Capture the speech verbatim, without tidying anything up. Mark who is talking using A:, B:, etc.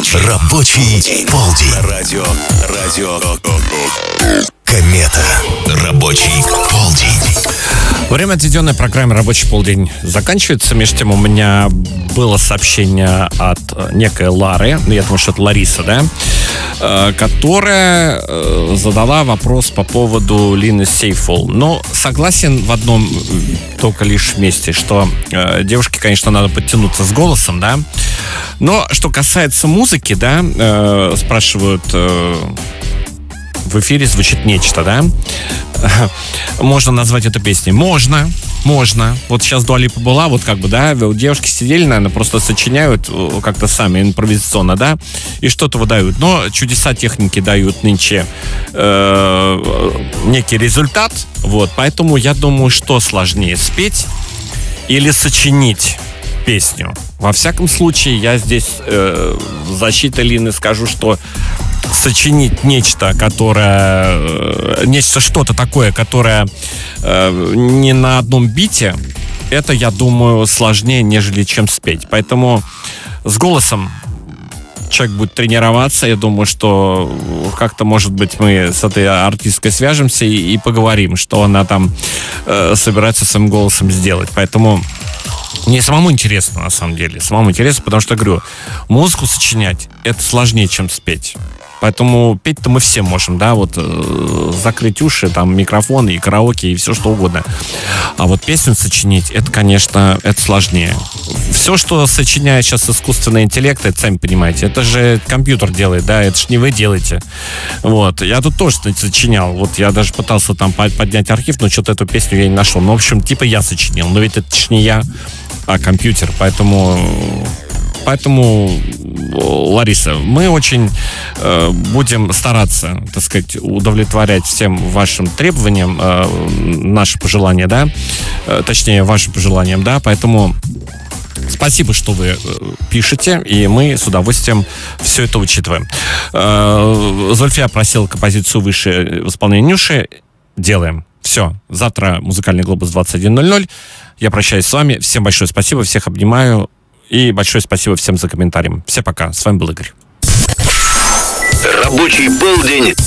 A: Рабочий полдень.
B: Радио, радио,
A: Комета. Рабочий полдень.
C: Время, отведенное программе «Рабочий полдень», заканчивается. Между тем, у меня было сообщение от некой Лары, я думаю, что это Лариса, да, которая задала вопрос по поводу Лины Сейфул. Но согласен в одном только лишь месте, что девушке, конечно, надо подтянуться с голосом, да. Но что касается музыки, да, спрашивают... В эфире звучит нечто, да? Можно назвать эту песней? Можно, можно. Вот сейчас Дуа Липа была, вот как бы, да, девушки сидели, наверное, просто сочиняют как-то сами, импровизационно, да, и что-то выдают. Но чудеса техники дают нынче э, некий результат, вот, поэтому я думаю, что сложнее, спеть или сочинить песню. Во всяком случае, я здесь э, в защиту Лины скажу, что сочинить нечто, которое... Э, нечто, что-то такое, которое э, не на одном бите, это, я думаю, сложнее, нежели чем спеть. Поэтому с голосом человек будет тренироваться. Я думаю, что как-то, может быть, мы с этой артисткой свяжемся и, и поговорим, что она там э, собирается своим голосом сделать. Поэтому... Мне самому интересно, на самом деле. Самому интересно, потому что, говорю, музыку сочинять это сложнее, чем спеть. Поэтому петь-то мы все можем, да, вот э, закрыть уши, там, микрофон и караоке, и все что угодно. А вот песню сочинить, это, конечно, это сложнее. Все, что сочиняет сейчас искусственный интеллект, это, сами понимаете, это же компьютер делает, да, это ж не вы делаете. Вот, я тут тоже сочинял, вот я даже пытался там поднять архив, но что-то эту песню я не нашел. Ну, в общем, типа я сочинил, но ведь это ж не я, а компьютер, поэтому... Поэтому, Лариса, мы очень э, будем стараться, так сказать, удовлетворять всем вашим требованиям, э, наши пожелания, да, э, точнее, вашим пожеланиям, да, поэтому спасибо, что вы э, пишете, и мы с удовольствием все это учитываем. Э, Зульфия просила композицию выше в исполнении Нюши, делаем. Все, завтра музыкальный глобус двадцать один ноль ноль. Я прощаюсь с вами, всем большое спасибо, всех обнимаю. И большое спасибо всем за комментарии. Всем пока. С вами был Игорь.
B: Рабочий полдень.